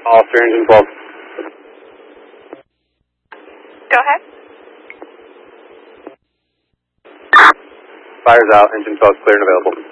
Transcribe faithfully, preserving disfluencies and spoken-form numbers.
All three, engine twelve. Go ahead. Fire's out, engine twelve clear and available.